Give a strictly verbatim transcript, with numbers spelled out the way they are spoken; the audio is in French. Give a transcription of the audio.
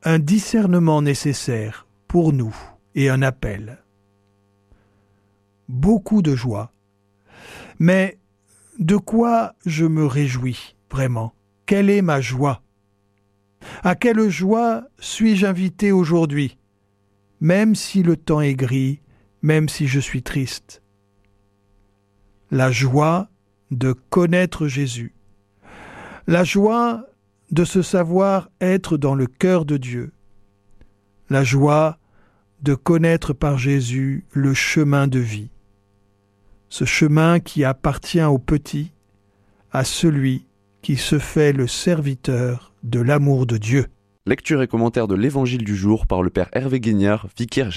un discernement nécessaire pour nous et un appel. Beaucoup de joie. Mais de quoi je me réjouis vraiment? Quelle est ma joie? À quelle joie suis-je invité aujourd'hui, même si le temps est gris, même si je suis triste? La joie de connaître Jésus. La joie de se savoir être dans le cœur de Dieu. La joie de connaître par Jésus le chemin de vie. Ce chemin qui appartient au petit, à celui qui se fait le serviteur de l'amour de Dieu. Lecture et commentaire de l'Évangile du jour par le Père Hervé Guignard, vicaire